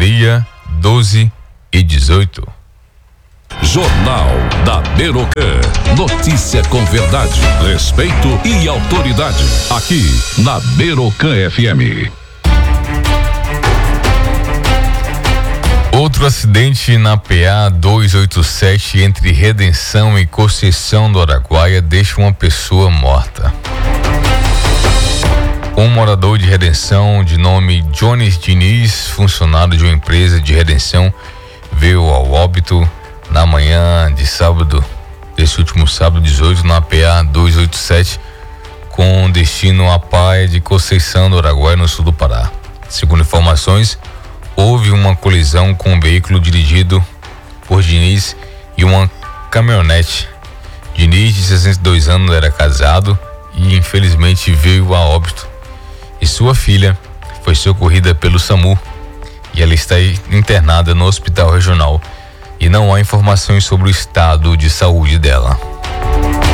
meio-dia, 12h18. Jornal da Merocan. Notícia com verdade, respeito e autoridade. Aqui na Merocan FM. Outro acidente na PA 287 entre Redenção e Conceição do Araguaia deixa uma pessoa morta. Um morador de Redenção, de nome Jones Diniz, funcionário de uma empresa de Redenção, veio ao óbito na manhã de sábado, desse último sábado 18, na PA 287, com destino à praia de Conceição do Araguaia, no sul do Pará. Segundo informações, houve uma colisão com um veículo dirigido por Diniz e uma caminhonete. Diniz, de 62 anos, era casado e infelizmente veio a óbito. E sua filha foi socorrida pelo SAMU e ela está internada no hospital regional e não há informações sobre o estado de saúde dela.